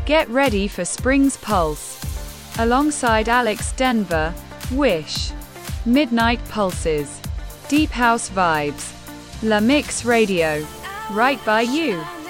Get ready for Spring's Pulse. Alongside Alex Denver, Wish. Midnight Pulses. Deep House Vibes. La Mix Radio. Right by you.